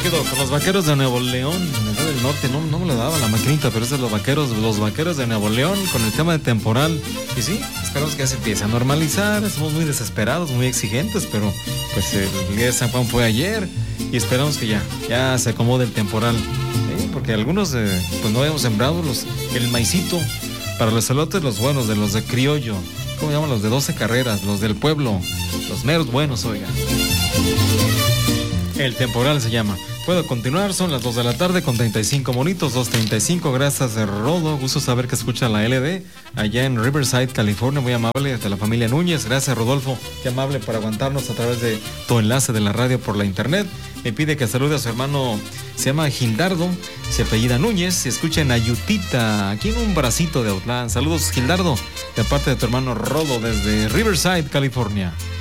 quedo con los Vaqueros de Nuevo León, del norte, no me lo daba la maquinita, pero es de los Vaqueros de Nuevo León con el tema de temporal. Y sí, esperamos que ya se empiece a normalizar. Somos muy desesperados, muy exigentes, pero pues el día de San Juan fue ayer y esperamos que ya se acomode el temporal. ¿Sí? Porque algunos pues no habíamos sembrado el maicito para los elotes, los buenos, de los de criollo. ¿Cómo llaman? Los de 12 carreras, los del pueblo, los meros buenos, oiga. El temporal se llama. Puedo continuar, son las 2 de la tarde con 35 monitos, 2:35. Gracias, Rodo. Gusto saber que escucha la LD allá en Riverside, California. Muy amable, de la familia Núñez. Gracias, Rodolfo. Qué amable por aguantarnos a través de tu enlace de la radio por la internet. Me pide que salude a su hermano, se llama Gildardo, se apellida Núñez. Se escucha en Ayutita, aquí en un bracito de Autlán. Saludos, Gildardo, de parte de tu hermano Rodo desde Riverside, California.